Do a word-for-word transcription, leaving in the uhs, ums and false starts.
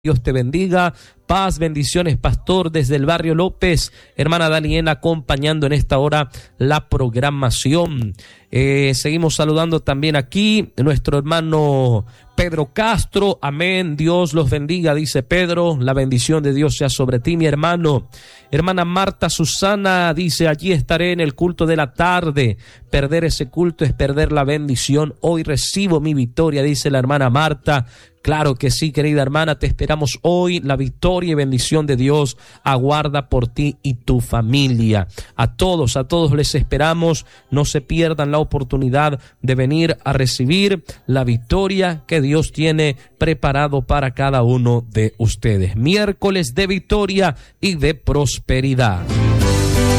Dios te bendiga. Paz, bendiciones, pastor, desde el barrio López. Hermana Daniela, acompañando en esta hora la programación. Eh, seguimos saludando también aquí nuestro hermano Pedro Castro. Amén. Dios los bendiga, dice Pedro. La bendición de Dios sea sobre ti, mi hermano. Hermana Marta Susana dice: allí estaré en el culto de la tarde. Perder ese culto es perder la bendición. Hoy recibo mi victoria, dice la hermana Marta. Claro que sí, querida hermana, te esperamos hoy. La victoria y bendición de Dios aguarda por ti y tu familia. A todos, a todos les esperamos. No se pierdan la oportunidad de venir a recibir la victoria que Dios tiene preparado para cada uno de ustedes. Miércoles de victoria y de prosperidad.